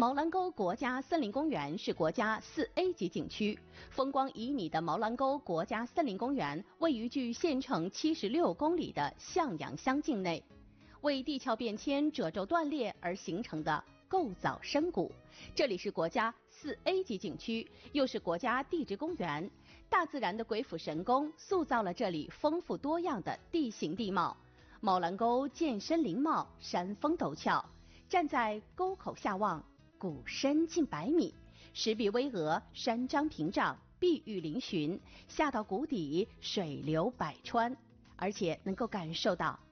毛兰沟国家森林公园是国家4A 级景区，风光旖旎的毛兰沟国家森林公园位于距县城76公里的向阳乡境内，为地壳变迁褶皱断裂而形成的构造深谷。这里是国家4A 级景区，又是国家地质公园，大自然的鬼斧神工塑造了这里丰富多样的地形地貌。毛兰沟剑深林茂，山峰陡峭，站在沟口下望，谷深近100米，石壁巍峨，山张屏障，碧玉嶙峋，下到谷底水流百川，而且能够感受到